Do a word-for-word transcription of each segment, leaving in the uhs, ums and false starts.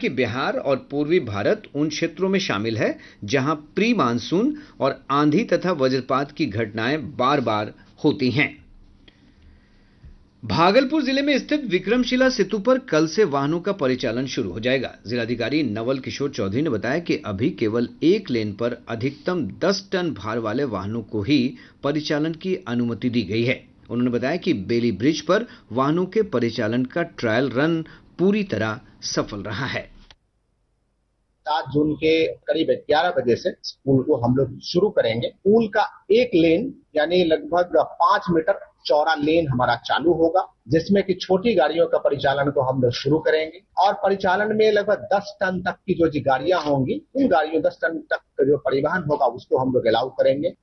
कि बिहार और पूर्वी भारत उन क्षेत्रों में शामिल है जहां प्री मानसून और आंधी तथा वज्रपात की घटनाएं बार बार होती हैं। भागलपुर जिले में स्थित विक्रमशिला सेतु पर कल से वाहनों का परिचालन शुरू हो जाएगा। जिलाधिकारी नवल किशोर चौधरी ने बताया कि अभी केवल एक लेन पर अधिकतम दस टन भार वाले वाहनों को ही परिचालन की अनुमति दी गई है। उन्होंने बताया कि बेली ब्रिज पर वाहनों के परिचालन का ट्रायल रन पूरी तरह सफल रहा है। सात जून के करीब ग्यारह बजे से पुल को हम लोग शुरू करेंगे। पुल का एक लेन यानी लगभग पांच मीटर चौड़ा लेन हमारा चालू होगा, जिसमें कि छोटी गाड़ियों का परिचालन को हम लोग शुरू करेंगे और परिचालन में लगभग दस टन तक की जो गाड़ियां होंगी, उन गाड़ियों दस टन तक का जो परिवहन होगा उसको हम लोग अलाउ करेंगे।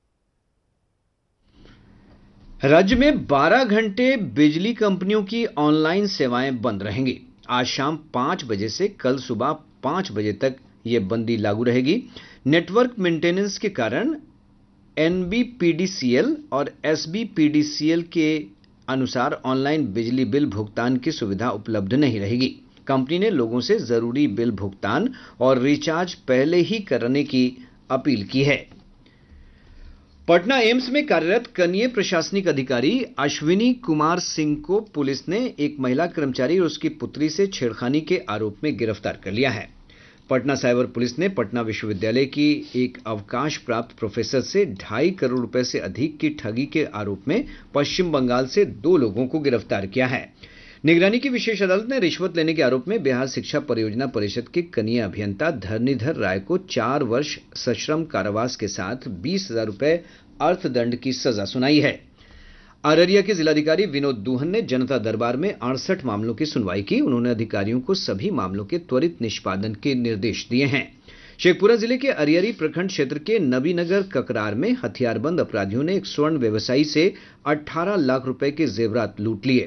राज्य में बारह घंटे बिजली कंपनियों की ऑनलाइन सेवाएं बंद रहेंगी। आज शाम पांच बजे से कल सुबह पांच बजे तक ये बंदी लागू रहेगी। नेटवर्क मेंटेनेंस के कारण एनबीपीडीसीएल और एसबीपीडीसीएल के अनुसार ऑनलाइन बिजली बिल भुगतान की सुविधा उपलब्ध नहीं रहेगी। कंपनी ने लोगों से जरूरी बिल भुगतान और रिचार्ज पहले ही करने की अपील की है। पटना एम्स में कार्यरत कनीय प्रशासनिक अधिकारी अश्विनी कुमार सिंह को पुलिस ने एक महिला कर्मचारी और उसकी पुत्री से छेड़खानी के आरोप में गिरफ्तार कर लिया है। पटना साइबर पुलिस ने पटना विश्वविद्यालय की एक अवकाश प्राप्त प्रोफेसर से ढाई करोड़ रुपए से अधिक की ठगी के आरोप में पश्चिम बंगाल से दो लोगों को गिरफ्तार किया है। निगरानी की विशेष अदालत ने रिश्वत लेने के आरोप में बिहार शिक्षा परियोजना परिषद के कनीय अभियंता धरणीधर राय को चार वर्ष सश्रम कारावास के साथ बीस हजार रुपए अर्थदंड की सजा सुनाई है। अररिया के जिलाधिकारी विनोद दुहन ने जनता दरबार में अड़सठ मामलों की सुनवाई की। उन्होंने अधिकारियों को सभी मामलों के त्वरित निष्पादन के निर्देश दिए हैं। शेखपुरा जिले के अरियरी प्रखंड क्षेत्र के नबीनगर ककरार में हथियारबंद अपराधियों ने एक स्वर्ण व्यवसायी से अठारह लाख रुपए के जेवरात लूट लिए।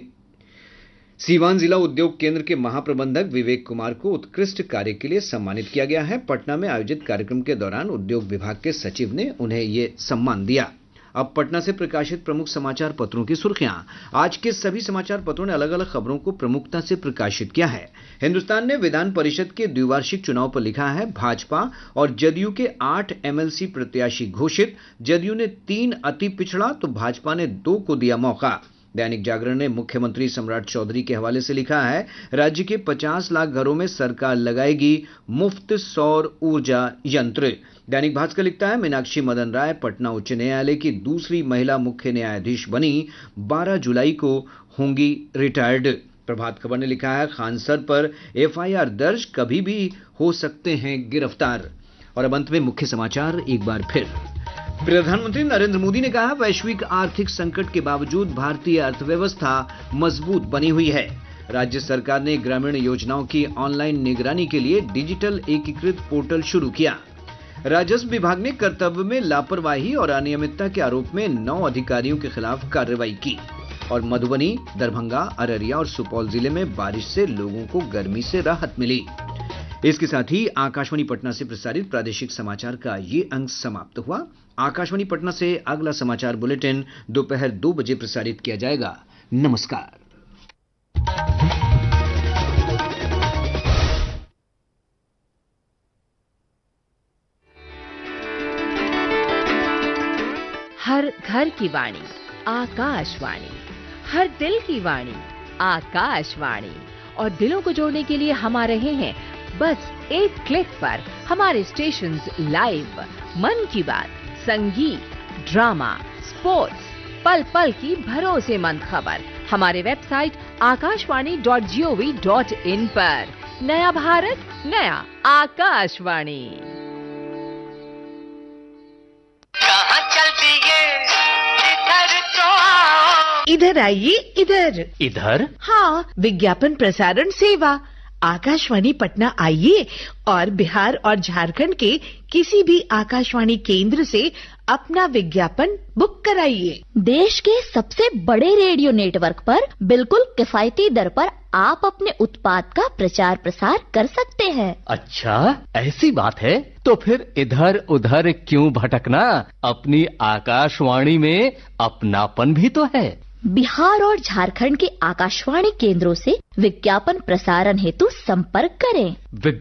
सीवान जिला उद्योग केंद्र के महाप्रबंधक विवेक कुमार को उत्कृष्ट कार्य के लिए सम्मानित किया गया है। पटना में आयोजित कार्यक्रम के दौरान उद्योग विभाग के सचिव ने उन्हें ये सम्मान दिया। अब पटना से प्रकाशित प्रमुख समाचार पत्रों की सुर्खियां। आज के सभी समाचार पत्रों ने अलग अलग खबरों को प्रमुखता से प्रकाशित किया है। हिंदुस्तान ने विधान परिषद के द्विवार्षिक चुनाव पर लिखा है, भाजपा और जदयू के आठ एमएलसी प्रत्याशी घोषित। जदयू ने तीन अति पिछड़ा तो भाजपा ने दो को दिया मौका। दैनिक जागरण ने मुख्यमंत्री सम्राट चौधरी के हवाले से लिखा है, राज्य के पचास लाख घरों में सरकार लगाएगी मुफ्त सौर ऊर्जा यंत्र। दैनिक भास्कर लिखता है, मीनाक्षी मदन राय पटना उच्च न्यायालय की दूसरी महिला मुख्य न्यायाधीश बनी, बारह जुलाई को होंगी रिटायर्ड। प्रभात खबर ने लिखा है, खान सर पर एफआईआर दर्ज, कभी भी हो सकते हैं गिरफ्तार। और अब अंत में मुख्य समाचार एक बार फिर। प्रधानमंत्री नरेंद्र मोदी ने कहा, वैश्विक आर्थिक संकट के बावजूद भारतीय अर्थव्यवस्था मजबूत बनी हुई है। राज्य सरकार ने ग्रामीण योजनाओं की ऑनलाइन निगरानी के लिए डिजिटल एकीकृत पोर्टल शुरू किया। राजस्व विभाग ने कर्तव्य में लापरवाही और अनियमितता के आरोप में नौ अधिकारियों के खिलाफ कार्रवाई की। और मधुबनी, दरभंगा, अररिया और सुपौल जिले में बारिश से लोगों को गर्मी से राहत मिली। इसके साथ ही आकाशवाणी पटना से प्रसारित प्रादेशिक समाचार का ये अंक समाप्त हुआ। आकाशवाणी पटना से अगला समाचार बुलेटिन दोपहर दो बजे प्रसारित किया जाएगा। नमस्कार। हर घर की वाणी आकाशवाणी, हर दिल की वाणी आकाशवाणी। और दिलों को जोड़ने के लिए हम आ रहे हैं बस एक क्लिक पर। हमारे स्टेशंस लाइव, मन की बात, संगीत, ड्रामा, स्पोर्ट्स, पल पल की भरोसेमंद खबर हमारे website Akashvani dot G O V dot in पर। नया भारत, नया आकाशवाणी। कहाँ चल दिए इधर तो आओ। इधर आइए, इधर इधर हाँ, विज्ञापन प्रसारण सेवा आकाशवाणी पटना आइए और बिहार और झारखंड के किसी भी आकाशवाणी केंद्र से अपना विज्ञापन बुक कराइए। देश के सबसे बड़े रेडियो नेटवर्क पर बिल्कुल किफायती दर पर आप अपने उत्पाद का प्रचार प्रसार कर सकते हैं। अच्छा, ऐसी बात है तो फिर इधर उधर क्यों भटकना, अपनी आकाशवाणी में अपनापन भी तो है। बिहार और झारखंड के आकाशवाणी केंद्रों से विज्ञापन प्रसारण हेतु संपर्क करें।